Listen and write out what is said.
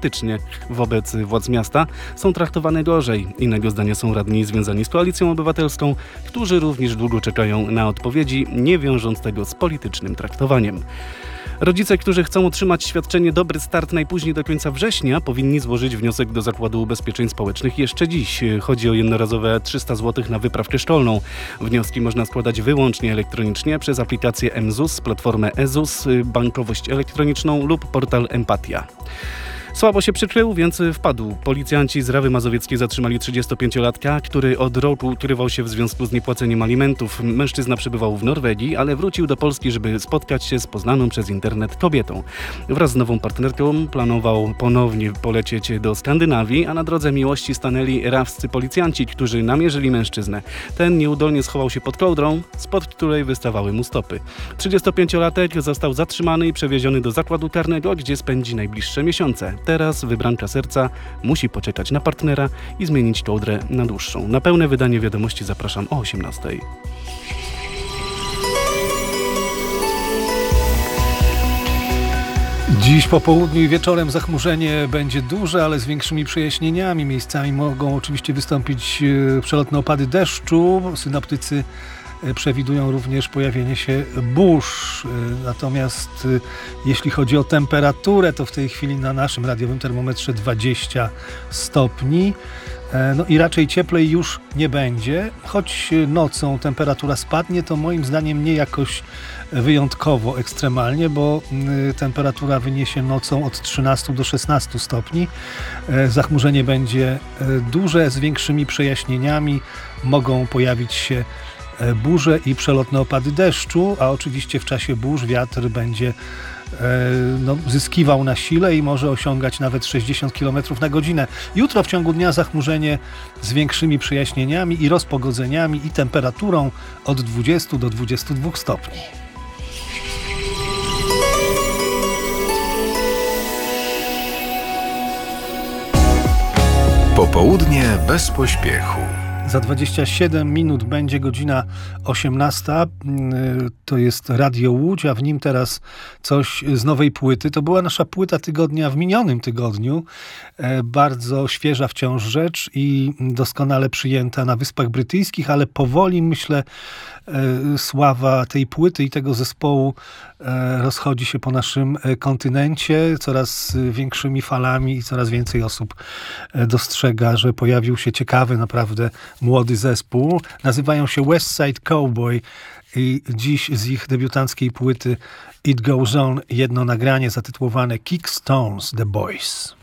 krytycznie wobec władz miasta, są traktowane gorzej. Innego zdania są radni związani z Koalicją Obywatelską, którzy również długo czekają na odpowiedzi, nie wiążąc tego z politycznym traktowaniem. Rodzice, którzy chcą otrzymać świadczenie Dobry Start najpóźniej do końca września, powinni złożyć wniosek do Zakładu Ubezpieczeń Społecznych jeszcze dziś. Chodzi o jednorazowe 300 zł na wyprawkę szkolną. Wnioski można składać wyłącznie elektronicznie przez aplikację mZUS, platformę eZUS, bankowość elektroniczną lub portal Empatia. Słabo się przykrył, więc wpadł. Policjanci z Rawy Mazowieckiej zatrzymali 35-latka, który od roku ukrywał się w związku z niepłaceniem alimentów. Mężczyzna przebywał w Norwegii, ale wrócił do Polski, żeby spotkać się z poznaną przez internet kobietą. Wraz z nową partnerką planował ponownie polecieć do Skandynawii, a na drodze miłości stanęli rawscy policjanci, którzy namierzyli mężczyznę. Ten nieudolnie schował się pod kołdrą, spod której wystawały mu stopy. 35-latek został zatrzymany i przewieziony do zakładu karnego, gdzie spędzi najbliższe miesiące. Teraz wybranka serca musi poczekać na partnera i zmienić kołdrę na dłuższą. Na pełne wydanie wiadomości zapraszam o 18:00. Dziś po południu i wieczorem zachmurzenie będzie duże, ale z większymi przejaśnieniami. Miejscami mogą oczywiście wystąpić przelotne opady deszczu. Synoptycy przewidują również pojawienie się burz. Natomiast jeśli chodzi o temperaturę, to w tej chwili na naszym radiowym termometrze 20 stopni. No i raczej cieplej już nie będzie. Choć nocą temperatura spadnie, to moim zdaniem nie jakoś wyjątkowo ekstremalnie, bo temperatura wyniesie nocą od 13 do 16 stopni. Zachmurzenie będzie duże, z większymi przejaśnieniami. Mogą pojawić się burze i przelotne opady deszczu, a oczywiście w czasie burz wiatr będzie zyskiwał na sile i może osiągać nawet 60 km na godzinę. Jutro w ciągu dnia zachmurzenie z większymi przejaśnieniami i rozpogodzeniami i temperaturą od 20 do 22 stopni. Popołudnie bez pośpiechu. Za 27 minut będzie godzina 18. To jest Radio Łódź, a w nim teraz coś z nowej płyty. To była nasza płyta tygodnia w minionym tygodniu. Bardzo świeża wciąż rzecz i doskonale przyjęta na Wyspach Brytyjskich, ale powoli, myślę, sława tej płyty i tego zespołu rozchodzi się po naszym kontynencie coraz większymi falami i coraz więcej osób dostrzega, że pojawił się ciekawy naprawdę młody zespół. Nazywają się West Side Cowboy i dziś z ich debiutanckiej płyty It Goes On jedno nagranie zatytułowane Kick Stones The Boys.